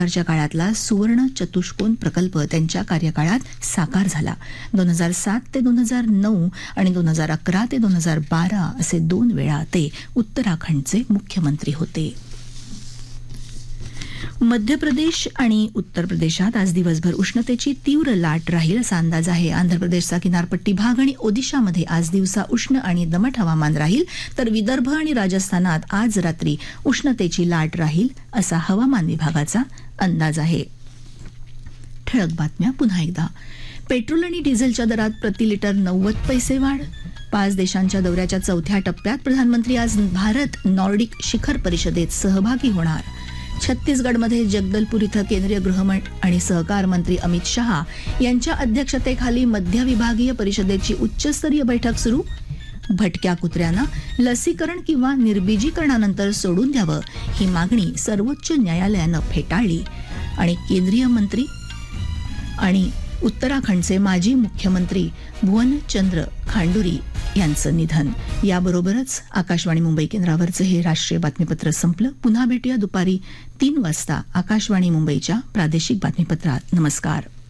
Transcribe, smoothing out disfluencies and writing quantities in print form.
सरकारच्या काळातला सुवर्ण चतुष्कोन प्रकल्प त्यांच्या कार्यकाळात साकार झाला. 2007 ते 2009 आणि 2011 ते 2012 असे 2 वेळा ते उत्तराखंडचे मुख्यमंत्री होते. मध्य प्रदेश आणि उत्तर प्रदेशात आज दिवसभर उष्णतेची तीव्र लाट राहील असा अंदाज आहे. आंध्र प्रदेशचा किनारपट्टी भाग आणि ओदिशामध्ये आज दिवसा उष्ण आणि दमट हवामान राहील, तर विदर्भ आणि राजस्थानात आज रात्री उष्णतेची लाट राहील असा हवामान विभागाचा अंदाज आहे. ठळक बातम्या पुन्हा एकदा. पेट्रोल आणि डिझेलच्या दरात प्रति लिटर 90 पैसे वाढ. 5 देशांच्या दौऱ्याच्या चौथ्या टप्प्यात प्रधानमंत्री आज भारत नॉर्डिक शिखर परिषदेत सहभागी होणार. छत्तीसगडमध्ये जगदलपूर इथं केंद्रीय गृह आणि सहकार मंत्री अमित शहा यांच्या अध्यक्षतेखाली मध्य विभागीय परिषदेची उच्चस्तरीय बैठक सुरू. भटक्या कुत्र्यांना लसीकरण किंवा निर्बीजीकरणानंतर सोडून द्यावं ही मागणी सर्वोच्च न्यायालयानं फेटाळली. आणि केंद्रीय मंत्री आणि उत्तराखंडचे माजी मुख्यमंत्री भुवनचंद्र खांडुरी यांचं निधन. याबरोबरच आकाशवाणी मुंबई केंद्रावरचं हे राष्ट्रीय बातमीपत्र संपलं. पुन्हा भेटूया दुपारी 3 वाजता आकाशवाणी मुंबईच्या प्रादेशिक बातमीपत्रात. नमस्कार.